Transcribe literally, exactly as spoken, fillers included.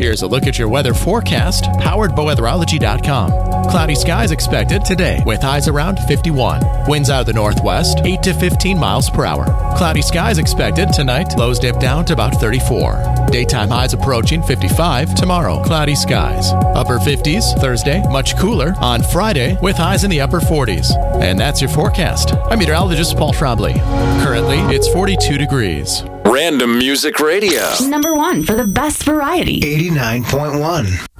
Here's a look at your weather forecast, powered by weatherology dot com. Cloudy skies expected today with highs around fifty-one. Winds out of the northwest, eight to fifteen miles per hour. Cloudy skies expected tonight, lows dip down to about thirty-four. Daytime highs approaching fifty-five tomorrow, cloudy skies. Upper fifties Thursday, much cooler on Friday with highs in the upper forties. And that's your forecast. I'm meteorologist Paul Trombley. Currently, it's forty-two degrees. Random Music Radio. Number one for the best variety. eighty-nine point one.